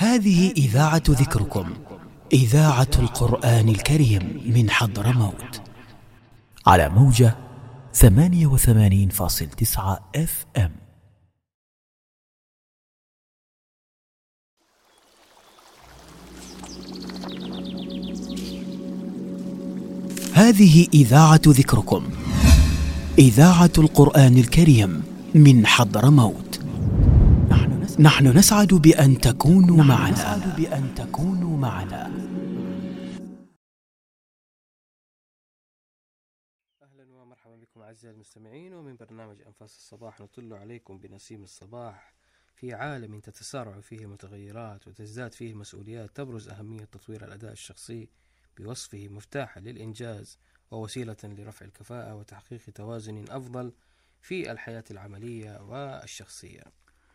هذه إذاعة ذكركم، إذاعة القرآن الكريم من حضرموت، على موجة 88.9 FM. هذه إذاعة ذكركم، إذاعة القرآن الكريم من حضرموت. نحن نسعد بأن تكونوا معنا. أهلا ومرحبا بكم أعزائي المستمعين، ومن برنامج أنفاس الصباح نطل عليكم بنسيم الصباح في عالم تتسارع فيه المتغيرات وتزداد فيه المسؤوليات. تبرز أهمية تطوير الأداء الشخصي بوصفه مفتاحا للإنجاز ووسيلة لرفع الكفاءة وتحقيق توازن أفضل في الحياة العملية والشخصية.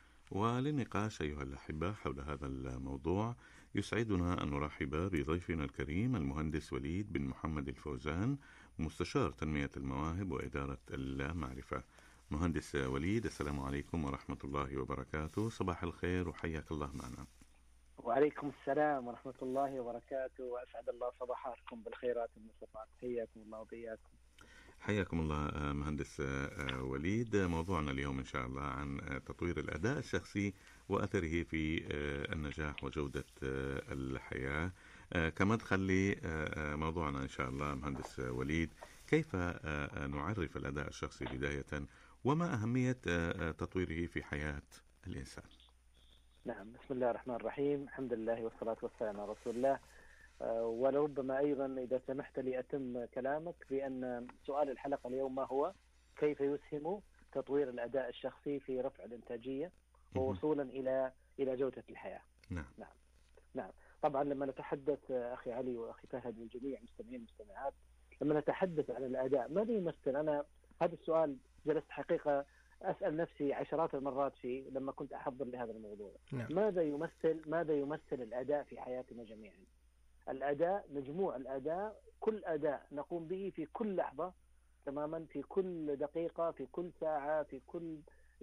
وللنقاش أيها الأحبة حول هذا الموضوع يسعدنا أن نرحب بضيفنا الكريم المهندس وليد بن محمد الفوزان، مستشار تنمية المواهب وإدارة المعرفة. مهندس وليد، السلام عليكم ورحمة الله وبركاته. صباح الخير وحياك الله معنا. وعليكم السلام ورحمة الله وبركاته، وأسعد الله صباحكم بالخيرات والنصفات. حياكم الله وبياكم. حياكم الله مهندس وليد. موضوعنا اليوم إن شاء الله عن تطوير الأداء الشخصي وأثره في النجاح وجودة الحياة. كمدخل لموضوعنا إن شاء الله مهندس وليد، كيف نعرف الأداء الشخصي بداية، وما أهمية تطويره في حياة الإنسان؟ نعم، بسم الله الرحمن الرحيم، الحمد لله والصلاة والسلام على رسول الله. ولربما أيضا إذا سمحت لي أتم كلامك بأن سؤال الحلقة اليوم ما هو؟ كيف يسهم تطوير الأداء الشخصي في رفع الإنتاجية ووصولا إلى جودة الحياة. نعم. طبعا لما نتحدث أخي علي وأخي فهد والجميع مستمعين ومستمعات، لما نتحدث عن الأداء ماذا يمثل؟ أنا هذا السؤال جلست حقيقة أسأل نفسي عشرات المرات فيه لما كنت أحضر لهذا الموضوع. ماذا يمثل الأداء في حياتنا جميعا؟ الأداء، مجموع الأداء، كل أداء نقوم به في كل لحظة تماما، في كل دقيقة، في كل ساعة، في كل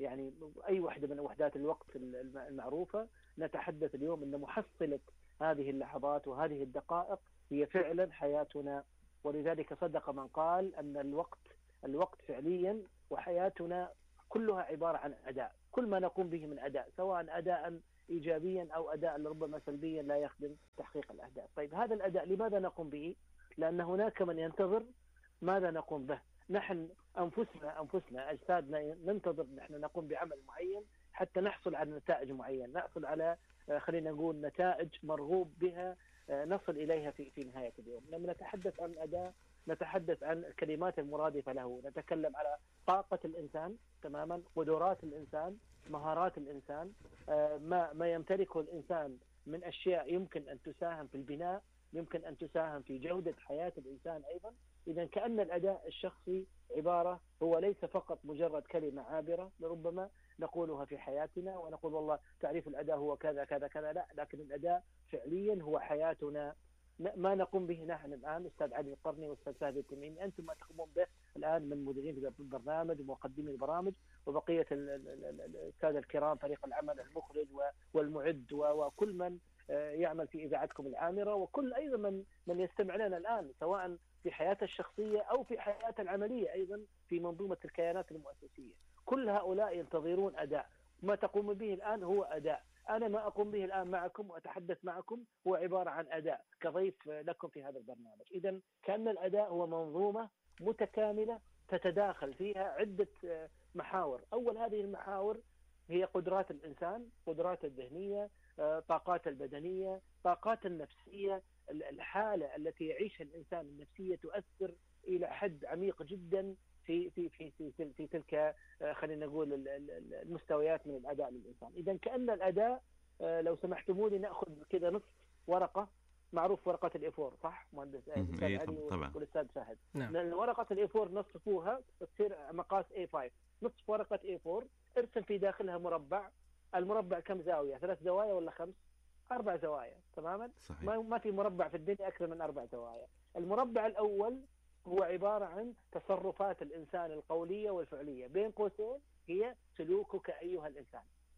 أي وحدة من وحدات الوقت المعروفة. نتحدث اليوم أن محصلة هذه اللحظات وهذه الدقائق هي فعلا حياتنا. ولذلك صدق من قال أن الوقت فعليا وحياتنا كلها عبارة عن أداء. كل ما نقوم به من أداء، سواء أداء إيجابيا أو أداء ربما سلبيا لا يخدم تحقيق الأهداف. طيب هذا الأداء لماذا نقوم به؟ لأن هناك من ينتظر ماذا نقوم به. نحن أنفسنا أجسادنا ننتظر نحن نقوم بعمل معين حتى نحصل على نتائج معينة، نحصل على خلينا نقول نتائج مرغوب بها نصل إليها في نهاية اليوم. لما نتحدث عن الأداء نتحدث عن الكلمات المرادفة له، نتكلم على طاقة الإنسان تماما، قدرات الإنسان، مهارات الإنسان، ما يمتلكه الإنسان من أشياء يمكن أن تساهم في البناء، يمكن أن تساهم في جودة حياة الإنسان أيضا. إذا كأن الأداء الشخصي عبارة هو ليس فقط مجرد كلمة عابرة لربما نقولها في حياتنا ونقول والله تعريف الأداء هو كذا كذا كذا، لا، لكن الأداء فعليا هو حياتنا. ما نقوم به نحن الآن، أستاذ علي القرني وأستاذ فهد التميمي، أنتم ما تقومون به الآن من مديرين في البرنامج ومقدمي البرامج وبقية السادة الكرام، فريق العمل، المخرج والمعد وكل من يعمل في إذاعتكم العامرة، وكل أيضا من يستمع لنا الآن سواء في حياته الشخصية أو في حياته العملية أيضا في منظومة الكيانات المؤسسية. كل هؤلاء ينتظرون أداء. ما تقوم به الآن هو أداء. أنا ما أقوم به الآن معكم وأتحدث معكم هو عبارة عن أداء كضيف لكم في هذا البرنامج. إذن كأن الأداء هو منظومة متكاملة تتداخل فيها عدة محاور. أول هذه المحاور هي قدرات الإنسان، قدرات الذهنية، طاقات البدنية، طاقات النفسية. الحالة التي يعيشها الإنسان النفسية تؤثر إلى حد عميق جدا في في في في, في تلك خلينا نقول المستويات من الأداء للإنسان. إذا كأن الأداء لو سمحتموا لي نأخذ كذا نصف ورقة، معروف ورقة الإيفور صح مهندس الأستاذ علي والأستاذ فهد؟ لأن ورقة الإيفور نصفوها تصير مقاس A5. نصف ورقة A4 ارسم في داخلها مربع. المربع كم زاوية؟ 3 زوايا ولا 5؟ 4 زوايا تماما. ما في مربع في الدنيا أكثر من 4 زوايا. المربع الأول هو عبارة عن تصرفات الإنسان القولية والفعلية، بين قوسين هي سلوكك أيها الإنسان.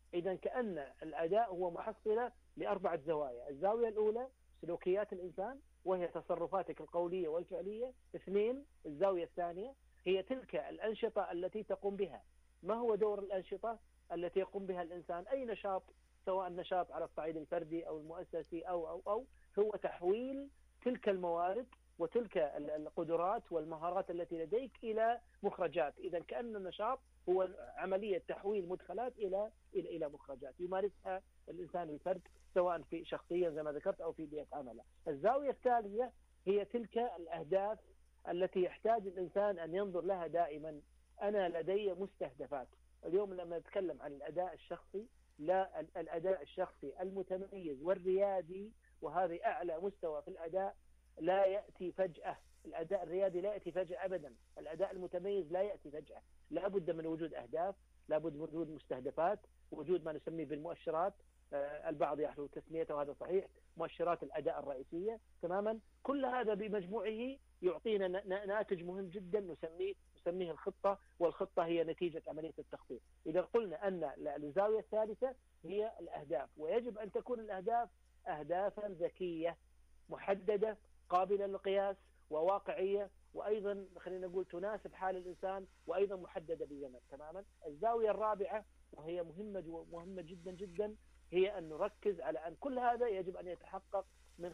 إذا كأن الأداء هو محصلة ل4 زوايا. الزاوية الأولى سلوكيات الإنسان وهي تصرفاتك القولية والفعلية. 2 الزاوية الثانية هي تلك الأنشطة التي تقوم بها. ما هو دور الأنشطة التي يقوم بها الإنسان؟ أي نشاط، سواء نشاط على الصعيد الفردي أو المؤسسي أو هو تحويل تلك الموارد وتلك القدرات والمهارات التي لديك إلى مخرجات. إذا كأن النشاط هو عملية تحويل مدخلات إلى مخرجات يمارسها الإنسان الفرد، سواء في شخصيا زي ما ذكرت أو في بيئة عمله. الزاوية الثانية هي تلك الأهداف التي يحتاج الإنسان أن ينظر لها دائما. أنا لدي مستهدفات. اليوم لما نتكلم عن الأداء الشخصي، لا، الأداء الشخصي المتميز والريادي، وهذه أعلى مستوى في الأداء، لا يأتي فجأة. الأداء الريادي لا يأتي فجأة أبدا. الأداء المتميز لا يأتي فجأة. لا بد من وجود أهداف، لا بد من وجود مستهدفات، وجود ما نسميه بالمؤشرات. البعض يحلو تسميته وهذا صحيح، مؤشرات الأداء الرئيسية تماما. كل هذا بمجموعه يعطينا ناتج مهم جدا نسميه الخطة، والخطة هي نتيجة عملية التخطيط. إذا قلنا أن الزاوية الثالثة هي الأهداف، ويجب أن تكون الأهداف أهدافا ذكية محددة قابلة للقياس وواقعية، وأيضا خلينا نقول تناسب حال الإنسان، وأيضا محددة بزمن تماما. الزاوية الرابعة وهي مهمة جدا جدا هي أن نركز على أن كل هذا يجب أن يتحقق من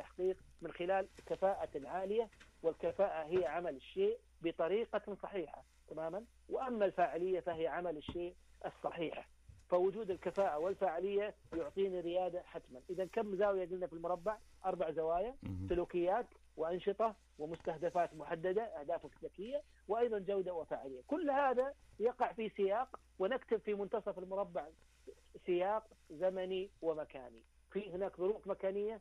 خلال كفاءة عالية، والكفاءة هي عمل الشيء بطريقة صحيحة تماما. وأما الفاعلية فهي عمل الشيء الصحيح. فوجود الكفاءة والفاعلية يعطيني ريادة حتما. إذا كم زاوية قلنا في المربع؟ 4 زوايا: سلوكيات وأنشطة ومستهدفات محددة، أهداف ذكية، وأيضا جودة وفاعلية. كل هذا يقع في سياق، ونكتب في منتصف المربع سياق زمني ومكاني. في هناك ظروف مكانية.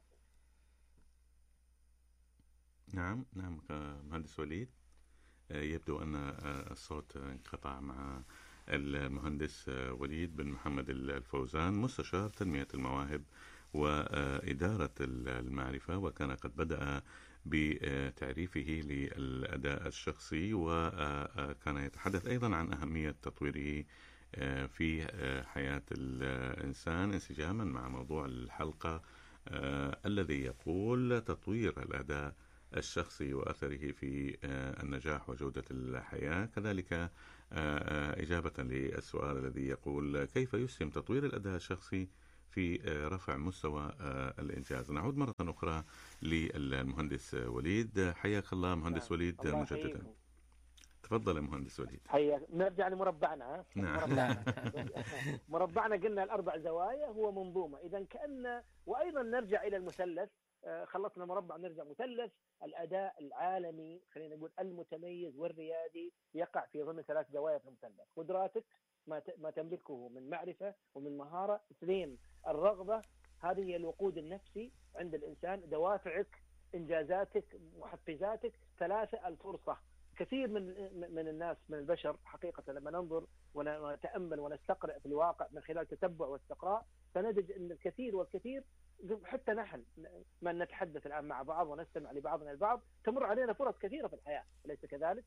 نعم مهندس وليد، يبدو أن الصوت انقطع مع المهندس وليد بن محمد الفوزان، مستشار تنمية المواهب وإدارة المعرفة، وكان قد بدأ بتعريفه للأداء الشخصي، وكان يتحدث أيضا عن أهمية تطويره في حياة الإنسان، انسجاما مع موضوع الحلقة الذي يقول تطوير الأداء الشخصي وأثره في النجاح وجودة الحياة. كذلك إجابة للسؤال الذي يقول كيف يسهم تطوير الأداء الشخصي في رفع مستوى الإنجاز. نعود مرة أخرى للمهندس وليد. حياك الله مهندس وليد مجددا. تفضل يا مهندس وليد. حياك. نرجع لمربعنا. مربعنا قلنا 4 زوايا هو منظومة. إذا كأن وأيضا نرجع إلى المثلث. خلصنا مربع نرجع مثلث. الأداء العالمي خلينا نقول المتميز والريادي يقع في ضمن 3 زوايا في المثلث: قدراتك، ما تملكه من معرفة ومن مهارة. 2 الرغبة، هذه هي الوقود النفسي عند الإنسان، دوافعك، إنجازاتك، محفزاتك. 3 الفرصة. كثير من الناس، من البشر حقيقة، لما ننظر ونتأمل ونستقرأ في الواقع من خلال تتبع واستقراء، فنجد أن الكثير والكثير، حتى نحن من نتحدث الآن مع بعض ونستمع لبعضنا البعض، تمر علينا فرص كثيرة في الحياة، أليس كذلك؟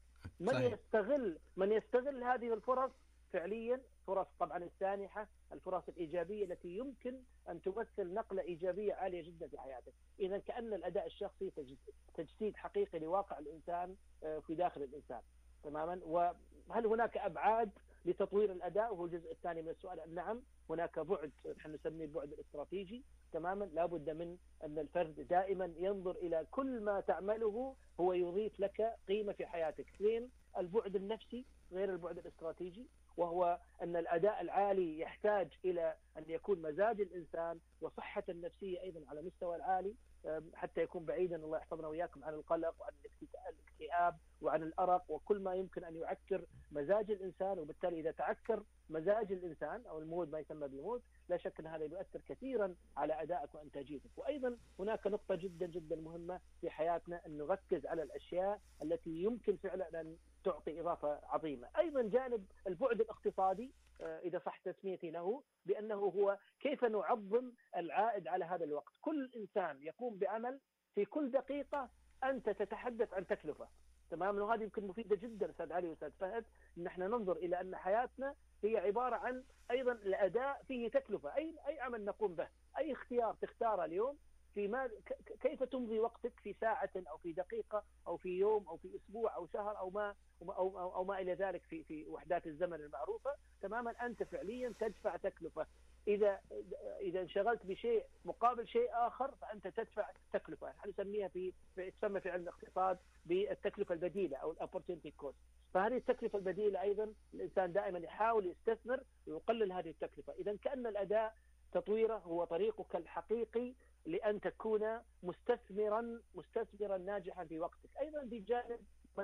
من يستغل هذه الفرص فعليا، فرص طبعا السانحة، الفرص الإيجابية التي يمكن أن تمثل نقلة إيجابية عالية جدا في حياته. إذا كأن الأداء الشخصي تجسيد حقيقي لواقع الإنسان في داخل الإنسان تماما. وهل هناك أبعاد لتطوير الأداء؟ وهو الجزء الثاني من السؤال. نعم، هناك بعد نحن نسميه البعد الاستراتيجي تماما. لا بد من أن الفرد دائما ينظر إلى كل ما تعمله هو يضيف لك قيمة في حياتك. 2 البعد النفسي غير البعد الاستراتيجي، وهو أن الأداء العالي يحتاج إلى أن يكون مزاج الإنسان وصحة النفسية أيضا على مستوى العالي، حتى يكون بعيدا الله يحفظنا وإياكم عن القلق وعن الاكتئاب وعن الأرق وكل ما يمكن أن يعكر مزاج الإنسان. وبالتالي إذا تعكر مزاج الإنسان أو المود، ما يسمى بالمود، لا شك أن هذا يؤثر كثيرا على أدائك وإنتاجيتك. وأيضا هناك نقطة جدا جدا مهمة في حياتنا، أن نركز على الأشياء التي يمكن فعلا أن تعطي إضافة عظيمة. أيضا جانب البعد الاقتصادي، إذا صح تسميتي له، بأنه هو كيف نعظم العائد على هذا الوقت. كل إنسان يقوم بعمل في كل دقيقة أنت تتحدث عن تكلفة تمام. وهذه يمكن مفيدة جدا أستاذ علي وأستاذ فهد، أن احنا ننظر إلى أن حياتنا هي عبارة عن أيضا الأداء فيه تكلفة. أي عمل نقوم به، أي اختيار تختاره اليوم، كيف تمضي وقتك في ساعة أو في دقيقة أو في يوم أو في أسبوع أو شهر أو ما إلى ذلك في وحدات الزمن المعروفة تماما، أنت فعليا تدفع تكلفة. إذا انشغلت بشيء مقابل شيء آخر فأنت تدفع تكلفة. نحن نسميها تسمى في علم الاقتصاد بالتكلفة البديلة أو الopportunity cost. فهذه التكلفة البديلة أيضا الإنسان دائما يحاول يستثمر ويقلل هذه التكلفة. إذا كأن الأداء تطويره هو طريقك الحقيقي لأن تكون مستثمرا ناجحا في وقتك. أيضا بجانب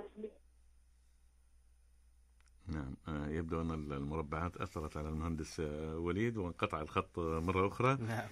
نعم، يبدو أن المربعات أثرت على المهندس وليد وانقطع الخط مرة أخرى. نعم.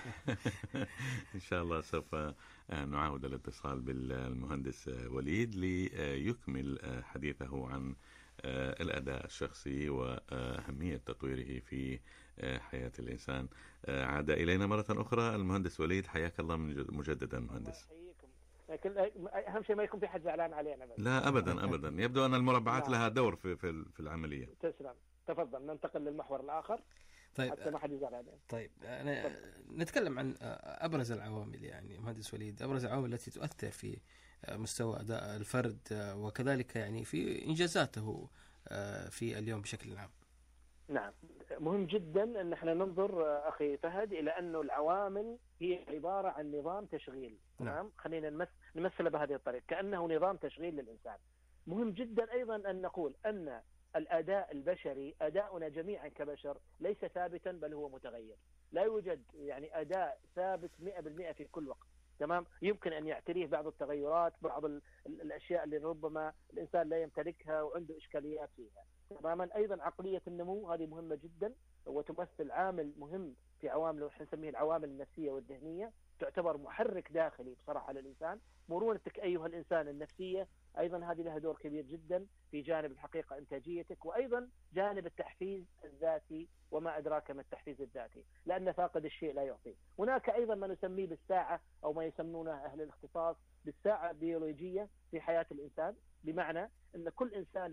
إن شاء الله سوف نعاود الاتصال بالمهندس وليد ليكمل حديثه عن الأداء الشخصي وأهمية تطويره في حياة الإنسان. عاد إلينا مرة أخرى المهندس وليد، حياك الله مجددا مهندس. لكن أهم شيء ما يكون في حد زعلان علينا بس. لا أبدا أبدا، يبدو أن المربعات لها دور في العملية. تسلم، تفضل ننتقل للمحور الآخر. طيب حتى ما حد يزعل علينا. طيب نتكلم عن أبرز العوامل، يعني مهندس وليد، أبرز العوامل التي تؤثر في مستوى أداء الفرد وكذلك يعني في إنجازاته في اليوم بشكل عام. نعم، مهم جدا أن احنا ننظر أخي فهد إلى أنه العوامل هي عبارة عن نظام تشغيل. تمام، خلينا نمثل بهذه الطريقة كأنه نظام تشغيل للإنسان. مهم جدا أيضا أن نقول أن الأداء البشري، أداؤنا جميعا كبشر ليس ثابتا بل هو متغير. لا يوجد يعني أداء ثابت 100% في كل وقت. تمام، يمكن أن يعتريه بعض التغيرات، بعض الأشياء اللي ربما الإنسان لا يمتلكها وعنده إشكاليات فيها. تماما، أيضا عقلية النمو هذه مهمة جدا وتمثل عامل مهم في عوامل نسميه العوامل النفسية والذهنية، تعتبر محرك داخلي بصراحة للإنسان. مرونتك أيها الإنسان النفسية أيضا هذه لها دور كبير جدا في جانب الحقيقة إنتاجيتك، وأيضا جانب التحفيز الذاتي، وما أدراك ما التحفيز الذاتي، لأن فاقد الشيء لا يعطيه. هناك أيضا ما نسميه بالساعة أو ما يسمونه أهل الاختصاص بالساعة البيولوجية في حياة الإنسان، بمعنى أن كل إنسان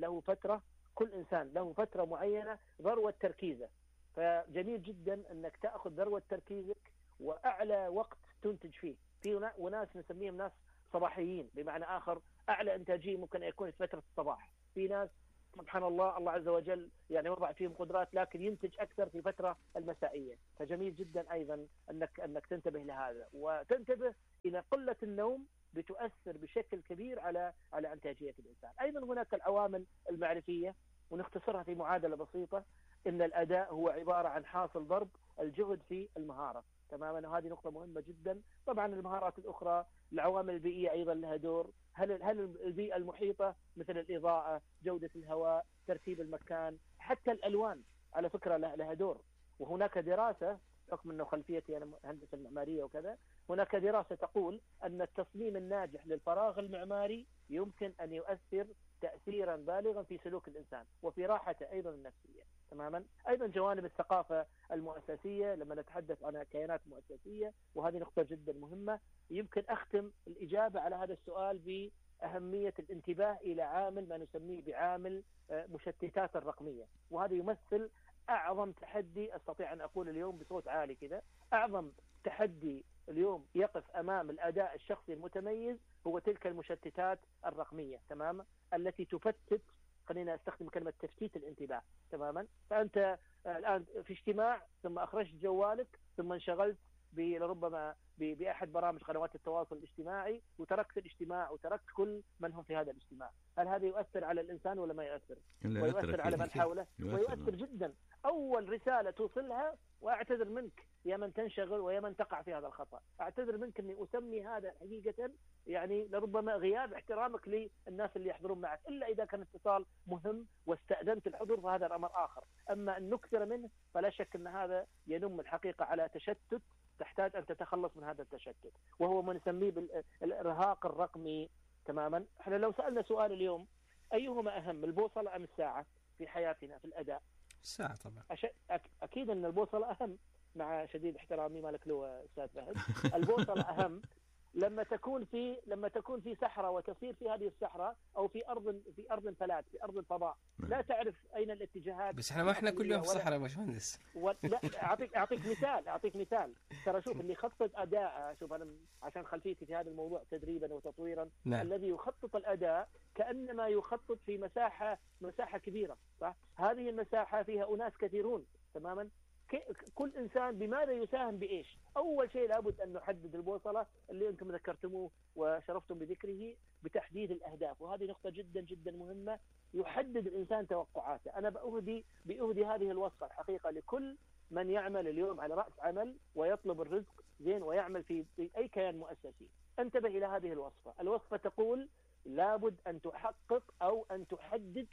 له فترة معينة ذروة تركيزه. فجميل جدا أنك تأخذ ذروة تركيزك وأعلى وقت تنتج فيه. في وناس نسميهم ناس صباحيين، بمعنى آخر أعلى إنتاجية ممكن أن يكون في فترة الصباح. في ناس سبحان الله عز وجل يعني وضع فيهم قدرات لكن ينتج أكثر في فترة المسائية. فجميل جدا أيضا أنك تنتبه لهذا، وتنتبه إلى قلة النوم بتؤثر بشكل كبير على إنتاجية الإنسان. أيضا هناك العوامل المعرفية، ونختصرها في معادلة بسيطة، إن الأداء هو عبارة عن حاصل ضرب الجهد في المهارة. تماما، وهذه نقطة مهمة جدا. طبعا المهارات الأخرى، العوامل البيئية أيضا لها دور. هل البيئة المحيطة مثل الإضاءة، جودة الهواء، ترتيب المكان، حتى الألوان على فكرة لها دور. وهناك دراسة، بحكم أنه خلفيتي أنا هندسة المعمارية وكذا، هناك دراسة تقول أن التصميم الناجح للفراغ المعماري يمكن أن يؤثر تأثيرا بالغا في سلوك الإنسان وفي راحته أيضا النفسية. تماما، أيضا جوانب الثقافة المؤسسية لما نتحدث عن كيانات مؤسسية، وهذه نقطة جدا مهمة. يمكن أختم الإجابة على هذا السؤال بأهمية الانتباه إلى عامل ما نسميه بعامل مشتتات الرقمية. وهذا يمثل أعظم تحدي أستطيع أن أقول اليوم بصوت عالي كذا، أعظم تحدي اليوم يقف أمام الأداء الشخصي المتميز هو تلك المشتتات الرقمية. تماما، التي تفتت، خلينا استخدم كلمة تفتيت الانتباه. تماما، فأنت الآن في اجتماع ثم أخرجت جوالك ثم انشغلت لربما بأحد برامج قنوات التواصل الاجتماعي وتركت الاجتماع وتركت كل من هم في هذا الاجتماع. هل هذا يؤثر على الإنسان ولا ما يؤثر؟ ويؤثر على من حوله، ويؤثر جدا. أول رسالة توصلها: وأعتذر منك يا من تنشغل ويا من تقع في هذا الخطأ، أعتذر منك أني أسمي هذا حقيقة يعني لربما غياب احترامك للناس اللي يحضرون معك، إلا إذا كان اتصال مهم واستأذنت الحضور فهذا الأمر آخر. أما أن نكثر منه فلا شك أن هذا ينم الحقيقة على تشتت، تحتاج أن تتخلص من هذا التشتت، وهو ما نسميه بالإرهاق الرقمي. تماما، احنا لو سألنا سؤال اليوم: أيهما أهم، البوصلة أم الساعة في حياتنا في الأداء؟ الساعة طبعا. أكيد أن البوصلة أهم، مع شديد احترامي مالك له أستاذ فهد. البوصلة أهم، لما تكون في صحراء وتصير في هذه الصحراء او في ارض فلات، في ارض الفضاء، لا تعرف اين الاتجاهات. بس احنا ما احنا كل يوم في صحراء يا باشمهندس. لا، اعطيك مثال. ترى شوف، اللي يخطط اداء، شوف انا عشان خلفيتي في هذا الموضوع تدريبا وتطويرا، نعم. الذي يخطط الاداء كانما يخطط في مساحه كبيره، صح؟ هذه المساحه فيها اناس كثيرون تماما. كل انسان بماذا يساهم بايش؟ اول شيء لابد ان نحدد البوصله اللي انتم ذكرتموه وشرفتم بذكره بتحديد الاهداف، وهذه نقطه جدا جدا مهمه. يحدد الانسان توقعاته. انا باهدي هذه الوصفه الحقيقه لكل من يعمل اليوم على راس عمل ويطلب الرزق زين ويعمل في اي كيان مؤسسي. انتبه الى هذه الوصفه تقول لابد ان تحقق او ان تحدد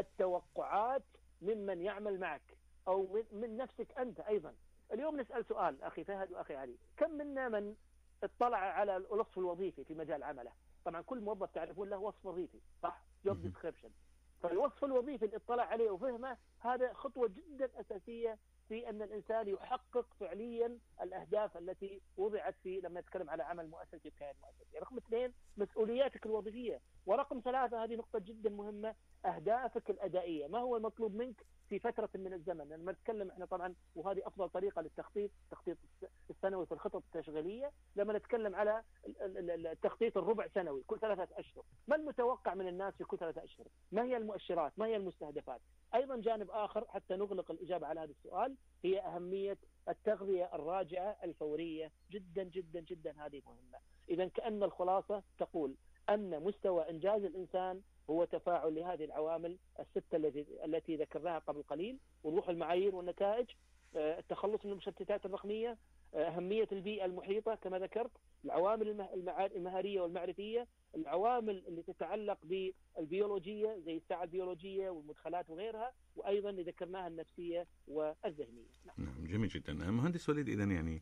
التوقعات ممن يعمل معك أو من نفسك أنت أيضا. اليوم نسأل سؤال أخي فهد وأخي علي، كم منا من اطلع على الوصف الوظيفي في مجال عمله؟ طبعا كل موظف تعرفون له وصف وظيفي، صح؟ جوب ديسكريبشن. فالوصف الوظيفي اللي اطلع عليه وفهمه هذا خطوة جدا أساسية في أن الإنسان يحقق فعليا الأهداف التي وضعت في لما نتكلم على عمل مؤسسي وكيان مؤسسي. رقم 2 مسؤولياتك الوظيفية، ورقم 3 هذه نقطة جدا مهمة، أهدافك الأدائية. ما هو المطلوب منك في فترة من الزمن؟ لما نتكلم احنا طبعا، وهذه أفضل طريقة للتخطيط، تخطيط السنوي في الخطط التشغيلية. لما نتكلم على التخطيط الربع سنوي كل 3 أشهر، ما المتوقع من الناس في كل 3 أشهر؟ ما هي المؤشرات؟ ما هي المستهدفات؟ أيضا جانب آخر حتى نغلق الإجابة على هذا السؤال هي أهمية التغذية الراجعة الفورية، جدا جدا جدا هذه مهمة. إذا كأن الخلاصة تقول أن مستوى إنجاز الإنسان هو تفاعل لهذه العوامل الستة التي ذكرناها قبل قليل: وضوح المعايير والنتائج، التخلص من المشتتات الرقمية، أهمية البيئة المحيطة كما ذكرت، العوامل المهارية والمعرفية، العوامل اللي تتعلق بالبيولوجية زي الساعة البيولوجية والمدخلات وغيرها، وأيضا اللي ذكرناها النفسية والذهنية. نعم، جميل جدا. مهندس وليد، إذن يعني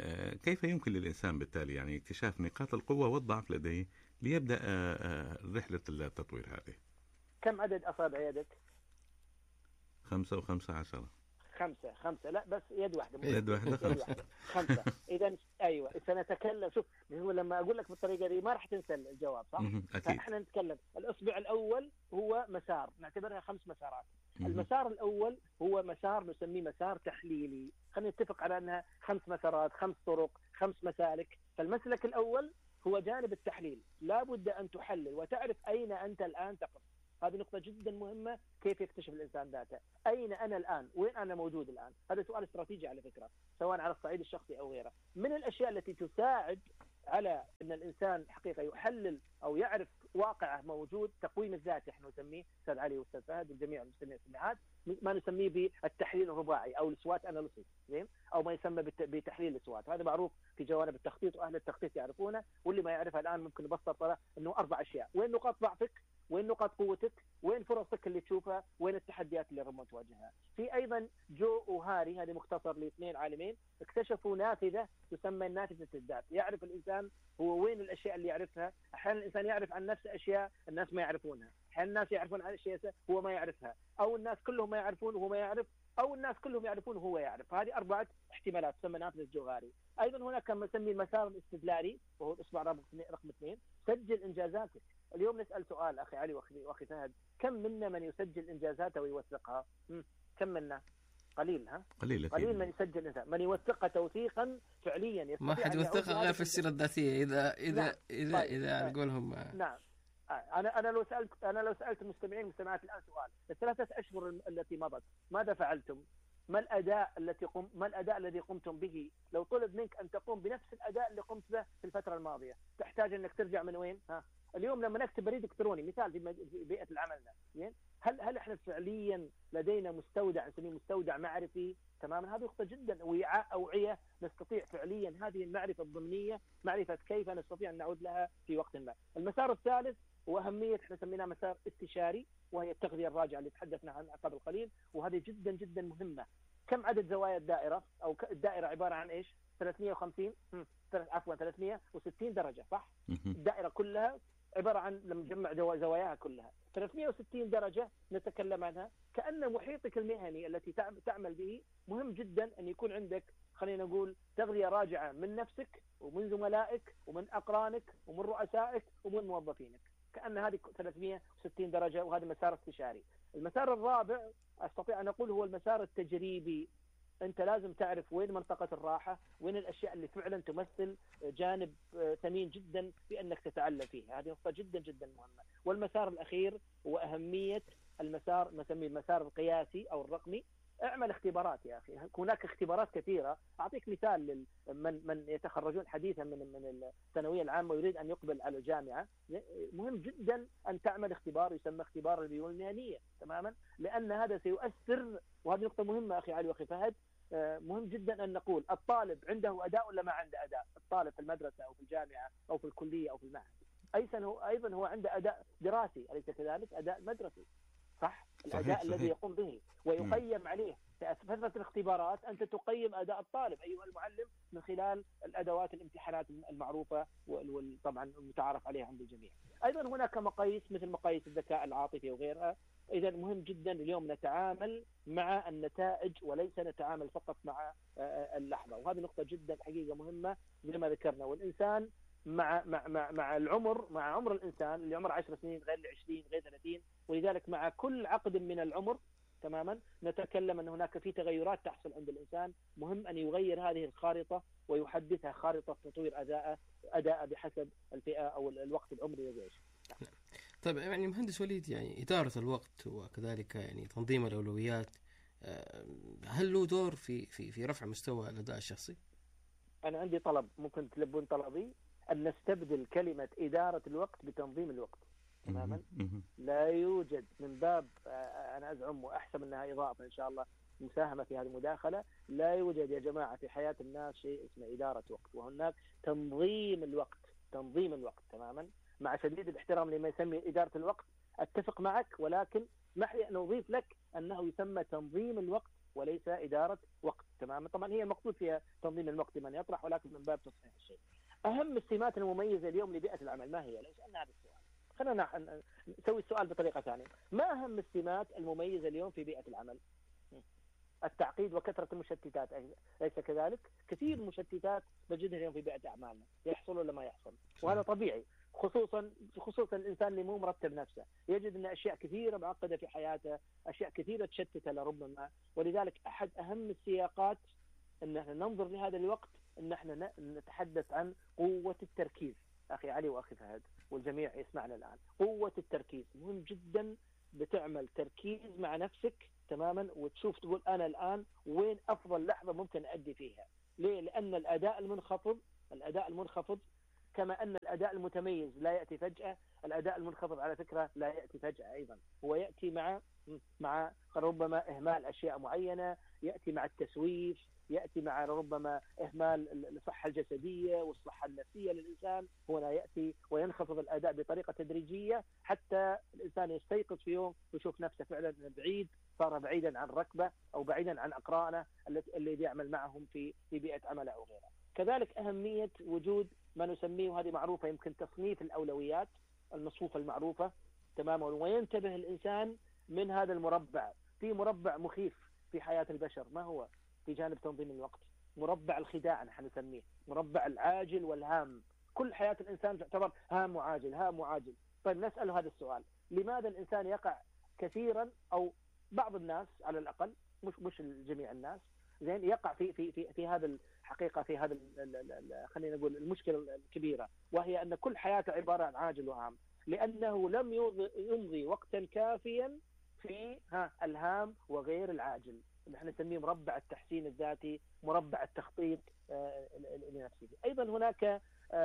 كيف يمكن للإنسان بالتالي يعني اكتشاف نقاط القوة والضعف لديه ليبدأ رحلة التطوير هذه؟ كم عدد أصابع يدك؟ 5 و15. 5 لا بس يد واحدة. يد واحدة 5. 5. إذا أيوة سنتكلم. شوف لما أقول لك بالطريقة دي ما راح تنسى الجواب، صح؟ أكيد. فإحنا نتكلم الأصبع الأول هو مسار، نعتبرها 5 مسارات. المسار الأول هو مسار نسميه مسار تحليلي. خلينا نتفق على أنها 5 مسارات، 5 طرق، 5 مسالك. فالمسلك الأول هو جانب التحليل. لا بد أن تحلل وتعرف أين أنت الآن تقف. هذه نقطة جدا مهمة. كيف يكتشف الإنسان ذاته؟ أين أنا الآن؟ وين أنا موجود الآن؟ هذا سؤال استراتيجي على فكرة، سواء على الصعيد الشخصي أو غيره. من الأشياء التي تساعد على أن الإنسان حقيقة يحلل أو يعرف واقعه موجود تقويم الذات، احنا نسميه أستاذ علي وأستاذ فهد والجميع المستمعين والمستمعات ما نسميه بالتحليل الرباعي أو السوات أناليسيس، زين، أو ما يسمى بتحليل السوات. هذا معروف في جوانب التخطيط وأهل التخطيط يعرفونه، واللي ما يعرفها الآن ممكن نبسط أنه 4 أشياء: وين نقاط ضعفك، وين نقاط قوتك، وين فرصك اللي تشوفها، وين التحديات اللي ربما تواجهها. في أيضا جو وهاري، هذه مختصر ل2 عالمين اكتشفوا نافذة تسمى نافذة الذات. يعرف الإنسان هو وين الأشياء اللي يعرفها. أحيانا الإنسان يعرف عن نفسه أشياء الناس ما يعرفونها، أحيانا الناس يعرفون عن أشياء هو ما يعرفها، أو الناس كلهم ما يعرفون وهو ما يعرف، أو الناس كلهم يعرفون وهو يعرف. هذه 4 احتمالات تسمى نافذة جوهري. أيضا هناك ما نسميه المسار الاستدلالي، وهو الإصبع رقم 2: سجل إنجازاتك. اليوم نسأل سؤال أخي علي وأخي فهد، كم منا من يسجل إنجازاته ويوثقها؟ كم منا؟ قليل. قليل من يسجل إنجازاته، من يوثقها توثيقا فعليا. ما حد يوثقها غير في السيرة الذاتية. إذا نقولهم. نعم. أنا لو سألت المستمعين والمستمعات الآن سؤال: ال3 أشهر التي مضت ماذا فعلتم؟ ما الأداء الذي قمتم به؟ لو طلب منك أن تقوم بنفس الأداء اللي قمت به في الفترة الماضية، تحتاج أنك ترجع من وين؟ اليوم لما نكتب بريد إلكتروني، مثال في بيئة العمل، هل احنا فعليا لدينا مستودع نسميه مستودع معرفي؟ تماما. هذه نقطة جدا، وعاء أوعية نستطيع فعليا هذه المعرفة الضمنية، معرفة كيف نستطيع أن نعود لها في وقت ما. المسار الثالث وأهمية احنا سميناه مسار استشاري، وهي التغذية الراجعة اللي تحدثنا عنها قبل قليل، وهذه جدا جدا مهمة. كم عدد زوايا الدائرة؟ أو الدائرة عبارة عن إيش؟ 360 درجة، صح؟ الدائرة كلها عبارة عن لما نجمع زواياها كلها 360 درجة نتكلم عنها. كأن محيطك المهني التي تعمل به مهم جدا أن يكون عندك خلينا نقول تغذية راجعة من نفسك ومن زملائك ومن أقرانك ومن رؤسائك ومن موظفينك، كأن هذه 360 درجة، وهذا مسار استشاري. المسار الرابع أستطيع أن أقول هو المسار التجريبي. أنت لازم تعرف وين منطقة الراحة، وين الأشياء اللي فعلا تمثل جانب ثمين جدا في أنك تتعلم فيها. هذه نقطة جدا جدا مهمة. والمسار الأخير هو أهمية المسار، نسميه المسار القياسي أو الرقمي. اعمل اختبارات يا أخي، هناك اختبارات كثيرة. أعطيك مثال من يتخرجون حديثا من الثانوية العامة ويريد أن يقبل على الجامعة. مهم جدا أن تعمل اختبار يسمى اختبار الليونة المهنية تماما، لأن هذا سيؤثر. وهذه نقطة مهمة أخي علي وأخي فهد. مهم جدا أن نقول الطالب عنده أداء ولا ما عنده أداء. الطالب في المدرسة أو في الجامعة أو في الكلية أو في المعهد أيضا هو عنده أداء دراسي، أليس كذلك؟ أداء مدرسي صح؟ الأداء صحيح. الذي يقوم به ويقيم عليه. في فترة الاختبارات أنت تقيم أداء الطالب أيها المعلم من خلال الأدوات الامتحانات المعروفة طبعا المتعارف عليها عند الجميع. أيضا هناك مقاييس مثل مقاييس الذكاء العاطفي وغيرها. إذا مهم جدا اليوم نتعامل مع النتائج وليس نتعامل فقط مع اللحظة، وهذه نقطة جدا حقيقة مهمة زي ما ذكرنا. والإنسان مع العمر، مع عمر الإنسان اللي عمره 10 سنين غير 20 غير 30، ولذلك مع كل عقد من العمر تماما نتكلم أن هناك في تغيرات تحصل عند الإنسان. مهم أن يغير هذه الخارطة ويحدثها خارطة تطوير أداء بحسب الفئة أو الوقت العمري وغيره. طيب يعني مهندس وليد، يعني إدارة الوقت وكذلك يعني تنظيم الأولويات، هل له دور في رفع مستوى الأداء الشخصي؟ أنا عندي طلب، ممكن تلبون طلبي أن نستبدل كلمة إدارة الوقت بتنظيم الوقت تماما. لا يوجد من باب أنا أزعم وأحسب أنها إضافة إن شاء الله مساهمة في هذه المداخلة، لا يوجد يا جماعة في حياة الناس شيء اسمه إدارة وقت، وهناك تنظيم الوقت. تنظيم الوقت تماما، مع شديد الاحترام لما يسمي إدارة الوقت. أتفق معك، ولكن اسمح لي أن أضيف لك أنه يسمى تنظيم الوقت وليس إدارة وقت تماما. طبعا هي مقصود فيها تنظيم الوقت لمن يطرح، ولكن من باب تصحيح الشيء. أهم السمات المميزة اليوم لبيئة العمل ما هي؟ لو سألنا هذا السؤال، خلينا نسوي السؤال بطريقة ثانية. ما أهم السمات المميزة اليوم في بيئة العمل؟ التعقيد وكثرة المشتتات، ليس كذلك؟ كثير مشتتات نجدها اليوم في بيئة أعمالنا، يحصل ولا ما يحصل؟ وهذا طبيعي، خصوصا الإنسان اللي مو مرتب نفسه، يجد أن أشياء كثيرة معقدة في حياته، أشياء كثيرة تشتت لربما. ولذلك أحد أهم السياقات أن احنا ننظر لهذا الوقت أن احنا نتحدث عن قوة التركيز. أخي علي وأخي فهد والجميع يسمعنا الآن، قوة التركيز مهم جدا. بتعمل تركيز مع نفسك تماما وتشوف تقول أنا الآن وين أفضل لحظة ممكن أؤدي فيها. ليه؟ لأن الأداء المنخفض كما أن الأداء المتميز لا يأتي فجأة، الأداء المنخفض على فكرة لا يأتي فجأة أيضا، هو يأتي مع ربما إهمال أشياء معينة، يأتي مع التسويف، يأتي مع ربما إهمال الصحة الجسدية والصحة النفسية للإنسان. هنا يأتي وينخفض الأداء بطريقة تدريجية حتى الإنسان يستيقظ في يوم ويشوف نفسه فعلا صار بعيدا عن ركبة أو بعيدا عن أقرانه اللي يعمل معهم في بيئة عمله أو غيرها. كذلك أهمية وجود ما نسميه، وهذه معروفة يمكن، تصنيف الأولويات، المصفوفة المعروفة تماما. وينتبه الإنسان من هذا المربع. في مربع مخيف في حياة البشر، ما هو؟ في جانب تنظيم الوقت، مربع الخداع نحن نسميه، مربع العاجل والهام. كل حياة الإنسان تعتبر هام وعاجل هام وعاجل. طيب نسأل هذا السؤال، لماذا الإنسان يقع كثيرا أو بعض الناس على الأقل، مش جميع الناس، زين، يقع في هذا الحقيقة، في هذا خلينا نقول المشكلة الكبيرة، وهي أن كل حياته عبارة عن عاجل وهام، لأنه لم يمضي وقتا كافيا في الهام وغير العاجل. نحن نسميه مربع التحسين الذاتي، مربع التخطيط لنفسه. أيضا هناك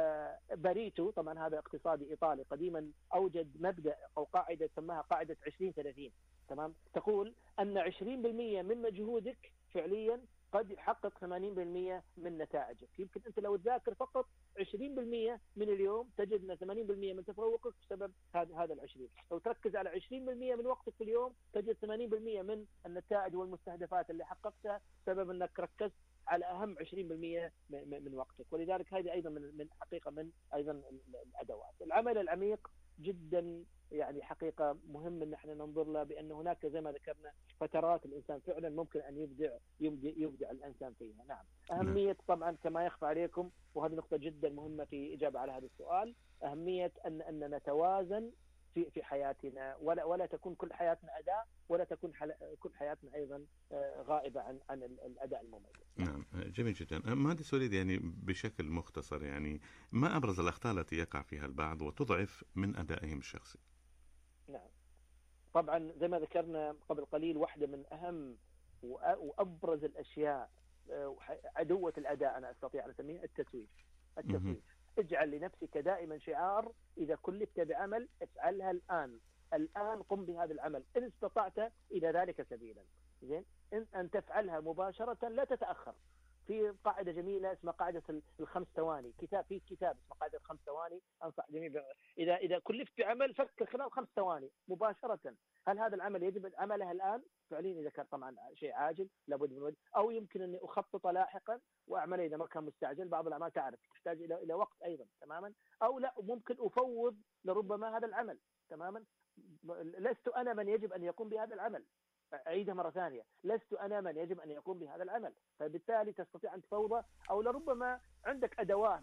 باريتو، طبعا هذا اقتصادي إيطالي قديما، أوجد مبدأ أو قاعدة سماها قاعدة 20-30 تمام، تقول أن 20% من مجهودك فعليا قد يحقق 80% من نتائجك. يمكن أنت لو تذاكر فقط 20% من اليوم تجد أن 80% من تفوقك بسبب هذا 20. لو تركز على 20% من وقتك في اليوم تجد 80% من النتائج والمستهدفات اللي حققتها بسبب أنك ركزت على أهم 20% من وقتك. ولذلك هذه أيضا من حقيقة من أيضا الأدوات. العمل العميق جدا يعني حقيقة مهم ان احنا ننظر له، بان هناك زي ما ذكرنا فترات الانسان فعلا ممكن ان يبدع الانسان فيها. نعم. اهمية طبعا كما يخفى عليكم، وهذه نقطة جدا مهمة في اجابة على هذا السؤال، اهمية ان نتوازن في حياتنا، ولا تكون كل حياتنا اداء، ولا تكون كل حياتنا ايضا غائبة عن الاداء المميز. نعم، جميل جدا. مهندس وليد، يعني بشكل مختصر، يعني ما ابرز الاخطاء التي يقع فيها البعض وتضعف من ادائهم الشخصي؟ نعم، طبعا زي ما ذكرنا قبل قليل، واحدة من أهم وأبرز الأشياء عدوة الأداء أنا أستطيع أن أسميها التسويف. اجعل لنفسك دائما شعار: إذا كلفت بعمل افعلها الآن قم بهذا العمل إن استطعت إلى ذلك سبيلا. زين، أن تفعلها مباشرة لا تتأخر. في قاعدة جميلة اسمها قاعدة الخمس ثواني، في كتاب اسمه قاعدة الخمس ثواني، أنصح جميع إذا كلفت بعمل فكر خلال 5 ثواني مباشرة، هل هذا العمل يجب عمله الآن فعليا، إذا كان طبعا شيء عاجل لابد من وقت، أو يمكن أني أخطط لاحقا وأعمله إذا ما كان مستعجل. بعض الأعمال تعرف تحتاج إلى وقت أيضا تماما، أو لا ممكن أفوض لربما هذا العمل تماما. لست أنا من يجب أن يقوم بهذا العمل، أعيدها مرة ثانية، لست أنا من يجب أن يقوم بهذا العمل، فبالتالي تستطيع أن تفوضه، أو لربما عندك أداة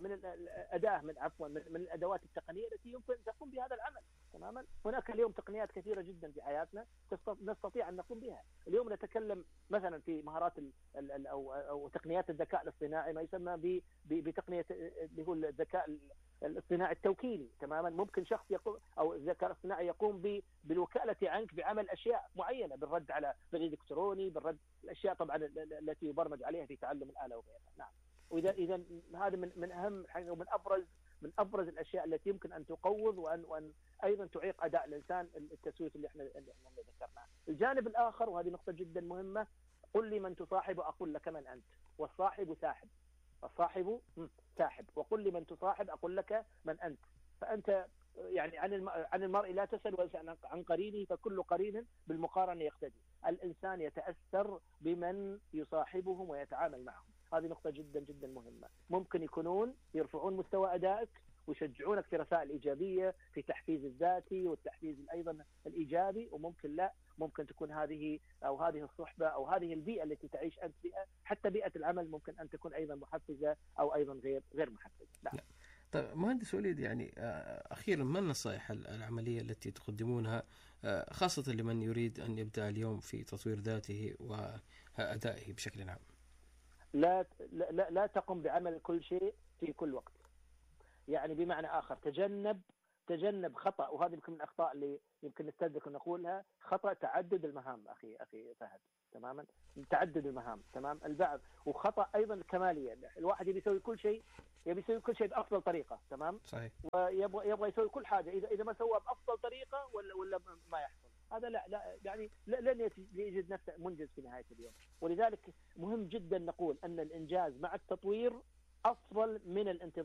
من الأدوات التقنية التي يمكن أن تقوم بهذا العمل تماما. هناك اليوم تقنيات كثيرة جدا في حياتنا نستطيع أن نقوم بها. اليوم نتكلم مثلا في مهارات أو تقنيات الذكاء الاصطناعي، ما يسمى بتقنية اللي هو الذكاء الاصطناعي التوكيلي تماما. ممكن شخص يقوم، او الذكاء الاصطناعي يقوم بالوكالة عنك بعمل اشياء معينة، بالرد على بريد الكتروني، بالرد الاشياء طبعا التي يبرمج عليها في تعلم الآلة وغيرها. نعم. واذا هذا من اهم حاجة ومن ابرز الاشياء التي يمكن ان تقوض وان ايضا تعيق اداء الانسان، التسويف اللي احنا ذكرناه. الجانب الاخر، وهذه نقطة جدا مهمة: قل لي من تصاحب اقول لك من انت، والصاحب ساحب. الصاحب ساحب، وقل لي من تصاحب أقول لك من أنت. فأنت يعني عن المرء لا تسأل واسأل عن قرينه، فكل قرين بالمقارنة يقتدي. الإنسان يتأثر بمن يصاحبهم ويتعامل معهم. هذه نقطة جدا جدا مهمة. ممكن يكونون يرفعون مستوى أدائك ويشجعونك في رسائل إيجابية، في تحفيز الذاتي والتحفيز أيضا الإيجابي، وممكن لا، ممكن تكون هذه الصحبة أو هذه البيئة التي تعيش أنت بها، حتى بيئة العمل ممكن أن تكون أيضا محفزة أو أيضا غير محفزة. لا. طيب مهندس وليد، يعني أخيرا ما النصائح العملية التي تقدمونها خاصة لمن يريد أن يبدأ اليوم في تطوير ذاته وأدائه بشكل عام؟ لا تقم بعمل كل شيء في كل وقت. يعني بمعنى آخر، تجنب خطأ، وهذه يمكن من الأخطاء اللي يمكن نستدرك ونقولها، خطأ تعدد المهام. أخي فهد تماما، تعدد المهام تمام البعض، وخطأ أيضا الكمالية. الواحد يبي يسوي كل شيء بأفضل طريقة تمام، صحيح. ويبغى يسوي كل حاجة إذا ما سوى بأفضل طريقة ولا ما يحصل. هذا لا يعني لن يجد نفسه منجز في نهاية اليوم. ولذلك مهم جدا نقول أن الإنجاز مع التطوير أفضل من الانتظار.